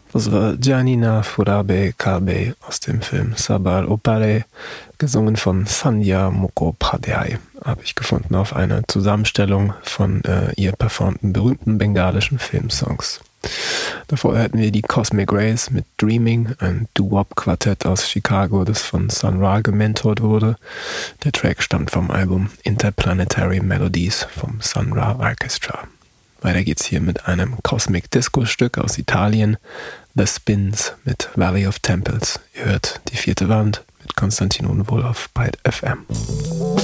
Das war Giannina Furabe Kabe aus dem Film Sabal Opale, gesungen von Sandhya Mukhopadhyay, habe ich gefunden auf einer Zusammenstellung von ihr performten berühmten bengalischen Filmsongs. Davor hörten wir die Cosmic Rays mit Dreaming, ein Doo-Wop-Quartett aus Chicago, das von Sun Ra gementort wurde. Der Track stammt vom Album Interplanetary Melodies vom Sun Ra Orchestra. Weiter geht's hier mit einem Cosmic Disco-Stück aus Italien, The Spins mit Valley of Temples. Ihr hört die vierte Wand mit Konstantin Unwohl auf Byte FM.